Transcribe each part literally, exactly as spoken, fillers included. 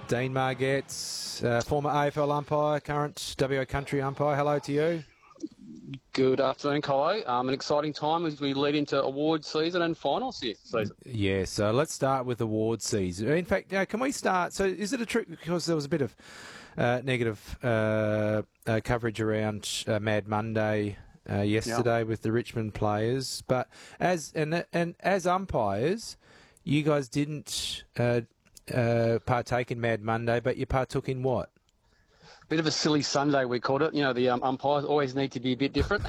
Dean Margetts, uh, former A F L umpire, current W A Country umpire. Hello to you. Good afternoon, Colo. Um, an exciting time as we lead into award season and finals this season. Yeah, so let's start with award season. In fact, uh, can we start? So is it a trick, because there was a bit of uh, negative uh, uh, coverage around uh, Mad Monday uh, yesterday yep. with the Richmond players, but as and and as umpires, you guys didn't uh, uh, partake in Mad Monday, but you partook in what? Bit of a silly Sunday, we called it. You know, the um, umpires always need to be a bit different.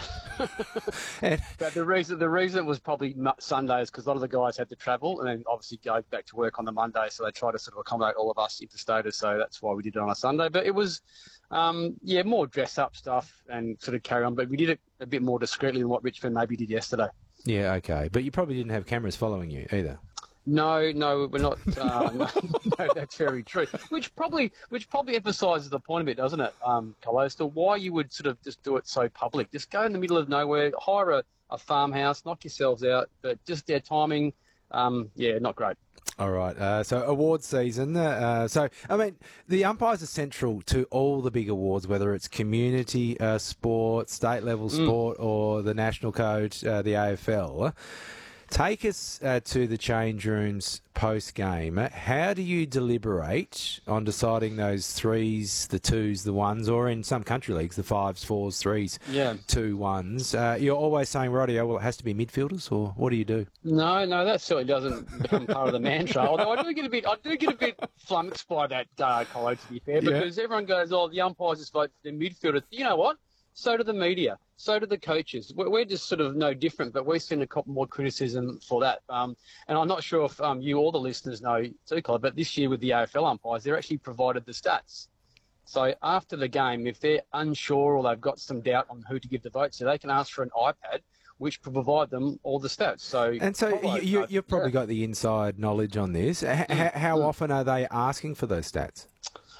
and, but the reason the reason it was probably Sunday is because a lot of the guys had to travel and then obviously go back to work on the Monday, so they tried to sort of accommodate all of us interstaters, so that's why we did it on a Sunday. But it was, um, yeah, more dress-up stuff and sort of carry on, but we did it a bit more discreetly than what Richmond maybe did yesterday. Yeah, okay. But you probably didn't have cameras following you either. No, no, we're not. Uh, no, no, that's very true. Which probably, which probably emphasises the point a bit, doesn't it, um, Colo? Still, why you would sort of just do it so public? Just go in the middle of nowhere, hire a, a farmhouse, knock yourselves out. But just their timing, um, yeah, not great. All right. Uh, so award season. Uh, so I mean, the umpires are central to all the big awards, whether it's community uh, sport, state level sport, mm. or the national code, uh, the A F L. Take us uh, to the change rooms post-game. How do you deliberate on deciding those threes, the twos, the ones, or in some country leagues, the fives, fours, threes, yeah. two, ones? Uh, you're always saying, rightio, well, it has to be midfielders, or what do you do? No, no, that certainly doesn't become part of the mantra. Although I do get a bit, I do get a bit flummoxed by that, uh, Colo, to be fair, because yeah. everyone goes, oh, the umpires just vote for the midfielders. You know what? So do the media. So do the coaches. We're just sort of no different, but we send a couple more criticism for that. Um, and I'm not sure if um, you or the listeners know too, Clive, but this year with the A F L umpires, they're actually provided the stats. So after the game, if they're unsure or they've got some doubt on who to give the vote to, they can ask for an iPad, which will provide them all the stats. So and so probably, you, uh, you've probably yeah. got the inside knowledge on this. H- mm. How mm. often are they asking for those stats?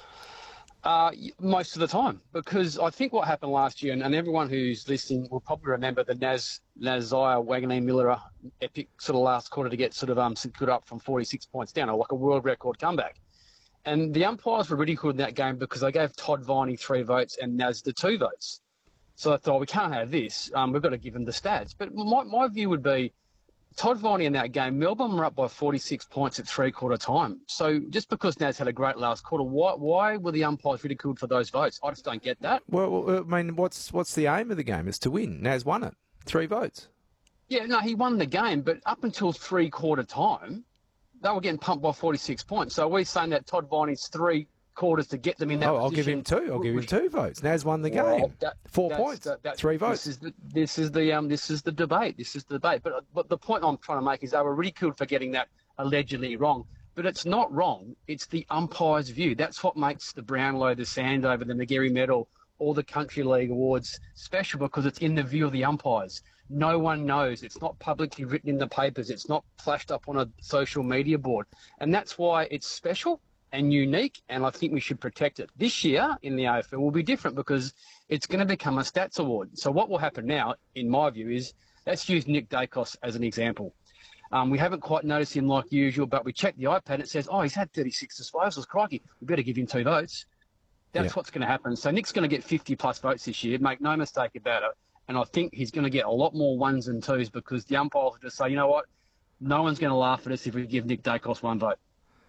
Uh, most of the time, because I think what happened last year, and, and everyone who's listening will probably remember the Naz Nazia Wagner Miller epic sort of last quarter to get sort of um good up from forty-six points down, or like a world record comeback. And the umpires were ridiculed in that game because they gave Todd Viney three votes and Naz the two votes. So I thought, we can't have this. Um, we've got to give them the stats. But my my view would be, Todd Viney in that game, Melbourne were up by forty-six points at three-quarter time. So just because Naz had a great last quarter, why why were the umpires ridiculed for those votes? I just don't get that. Well, I mean, what's what's the aim of the game? It's to win. Naz won it. Three votes. Yeah, no, he won the game, but up until three-quarter time, they were getting pumped by forty-six points. So we're saying that Todd Viney's three quarters to get them in that oh, position. I'll give him two. I'll give him two votes. Naz won the game. Well, that, Four points. That, that, three votes. This is the this is the um this is the debate. This is the debate. But but the point I'm trying to make is they were ridiculed for getting that allegedly wrong. But it's not wrong. It's the umpire's view. That's what makes the Brownlow, the Sandover, the McGarry Medal, or the Country League awards special, because it's in the view of the umpires. No one knows. It's not publicly written in the papers. It's not flashed up on a social media board. And that's why it's special and unique, and I think we should protect it. This year in the A F L will be different because it's going to become a stats award. So what will happen now, in my view, is let's use Nick Dacos as an example. Um, we haven't quite noticed him like usual, but we check the iPad and it says, oh, he's had thirty-six disposals. Crikey, we better give him two votes. That's yeah. what's going to happen. So Nick's going to get fifty-plus votes this year, make no mistake about it. And I think he's going to get a lot more ones and twos because the umpires will just say, you know what, no one's going to laugh at us if we give Nick Dacos one vote.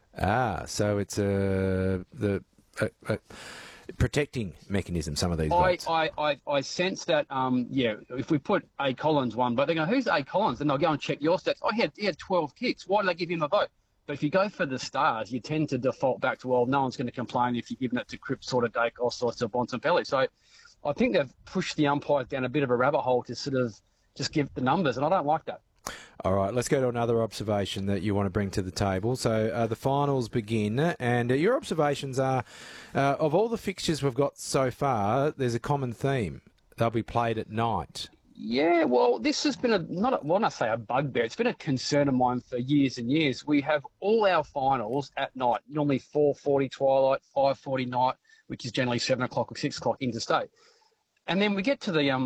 Ah, so it's a the a, a protecting mechanism. Some of these I, votes. I, I, I sense that. Um, yeah, if we put A Collins one, but they go, who's A Collins? And they'll go and check your stats. Oh, he had he had twelve kicks. Why did they give him a vote? But if you go for the stars, you tend to default back to, well, no one's going to complain if you're giving it to Cripps or to Dacos or to Bontempelli. So I think they've pushed the umpires down a bit of a rabbit hole to sort of just give the numbers, and I don't like that. All right, let's go to another observation that you want to bring to the table. So uh, the finals begin, and uh, your observations are, uh, of all the fixtures we've got so far, there's a common theme. They'll be played at night. Yeah, well, this has been a, not a, when I say a bugbear, it's been a concern of mine for years and years. We have all our finals at night, normally four forty twilight, five forty night, which is generally seven o'clock or six o'clock interstate. And then we get to the um